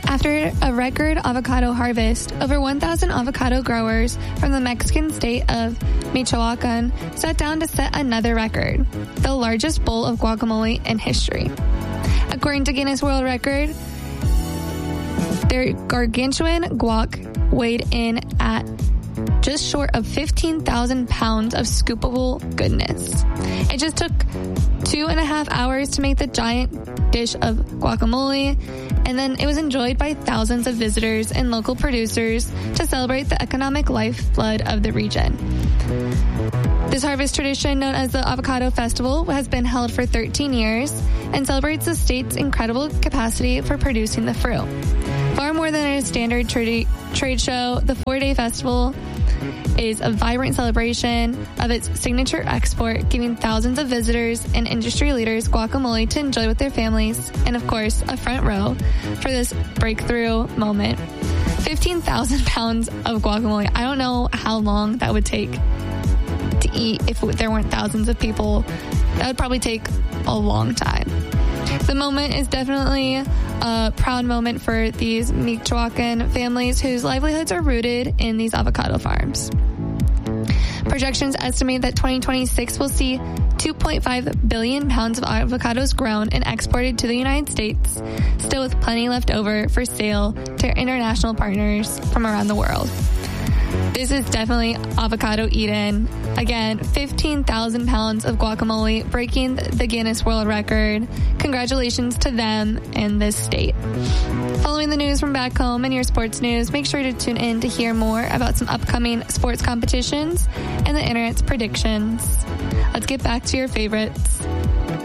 After a record avocado harvest, over 1,000 avocado growers from the Mexican state of Michoacan sat down to set another record, the largest bowl of guacamole in history. According to Guinness World Record, their gargantuan guac weighed in at just short of 15,000 pounds of scoopable goodness. It just took 2.5 hours to make the giant dish of guacamole, and then it was enjoyed by thousands of visitors and local producers to celebrate the economic lifeblood of the region. This harvest tradition, known as the Avocado Festival, has been held for 13 years and celebrates the state's incredible capacity for producing the fruit. Far more than a standard trade show, the 4-day festival is a vibrant celebration of its signature export, giving thousands of visitors and industry leaders guacamole to enjoy with their families, and of course, a front row for this breakthrough moment. 15,000 pounds of guacamole. I don't know how long that would take to eat if there weren't thousands of people. That would probably take a long time. The moment is definitely a proud moment for these Michoacan families whose livelihoods are rooted in these avocado farms. Projections estimate that 2026 will see 2.5 billion pounds of avocados grown and exported to the United States, still with plenty left over for sale to international partners from around the world. This is definitely Avocado Eden. Again, 15,000 pounds of guacamole, breaking the Guinness World Record. Congratulations to them and this state. Following the news from back home and your sports news, make sure to tune in to hear more about some upcoming sports competitions and the internet's predictions. Let's get back to your favorites.